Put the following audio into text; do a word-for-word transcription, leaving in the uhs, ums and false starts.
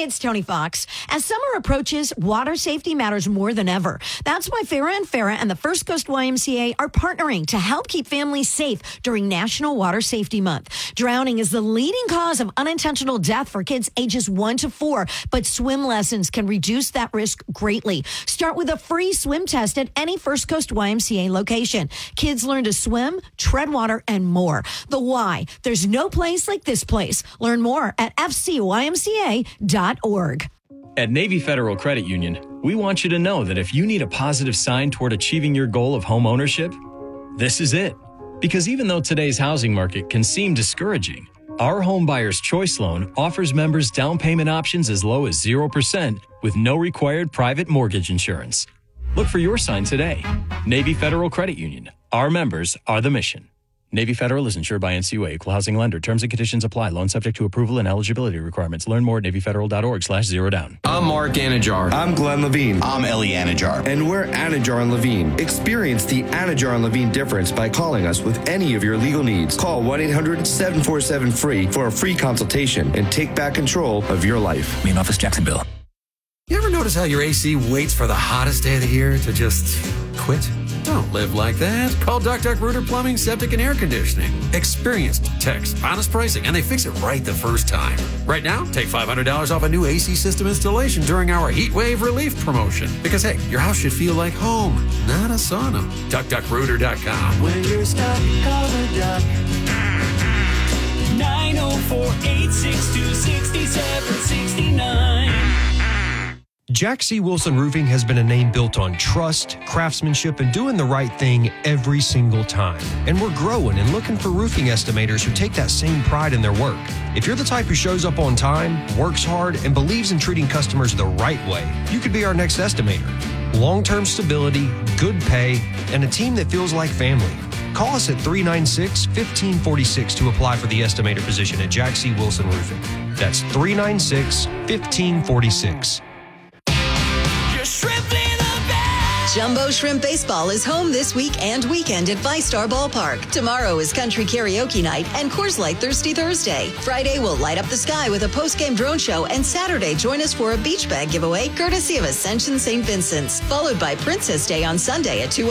Hi, it's Tony Fox. As summer approaches, water safety matters more than ever. That's why Farah and Farah and the First Coast Y M C A are partnering to help keep families safe during National Water Safety Month. Drowning is the leading cause of unintentional death for kids ages one to four, but swim lessons can reduce that risk greatly. Start with a free swim test at any First Coast Y M C A location. Kids learn to swim, tread water, and more. The why. There's no place like this place. Learn more at f c y m c a dot org. At Navy Federal Credit Union, we want you to know that if you need a positive sign toward achieving your goal of home ownership, this is it. Because even though today's housing market can seem discouraging, our Home Buyer's Choice Loan offers members down payment options as low as zero percent with no required private mortgage insurance. Look for your sign today. Navy Federal Credit Union. Our members are the mission. Navy Federal is insured by N C U A, Equal Housing Lender. Terms and conditions apply. Loan subject to approval and eligibility requirements. Learn more at navy federal dot org slash zero down. I'm Mark Anajar. I'm Glenn Levine. I'm Ellie Anajar. And we're Anajar and Levine. Experience the Anajar and Levine difference by calling us with any of your legal needs. Call one eight hundred seven four seven free for a free consultation and take back control of your life. Main office, Jacksonville. You ever notice how your A C waits for the hottest day of the year to just quit? Don't live like that. Call Duck Duck Rooter Plumbing, Septic, and Air Conditioning. Experienced techs, honest pricing, and they fix it right the first time. Right now, take five hundred dollars off a new A C system installation during our Heat Wave Relief promotion. Because, hey, your house should feel like home, not a sauna. duck duck rooter dot com. When you're stuck, call the Duck. nine oh four, eight six two, six seven six nine. Jack C. Wilson Roofing has been a name built on trust, craftsmanship, and doing the right thing every single time. And we're growing and looking for roofing estimators who take that same pride in their work. If you're the type who shows up on time, works hard, and believes in treating customers the right way, you could be our next estimator. Long-term stability, good pay, and a team that feels like family. Call us at three nine six, one five four six to apply for the estimator position at Jack C. Wilson Roofing. That's three nine six, one five four six. Jumbo Shrimp Baseball is home this week and weekend at VyStar Ballpark. Tomorrow is Country Karaoke Night and Coors Light Thirsty Thursday. Friday, we'll light up the sky with a post-game drone show, and Saturday, join us for a beach bag giveaway courtesy of Ascension Saint Vincent's, followed by Princess Day on Sunday at two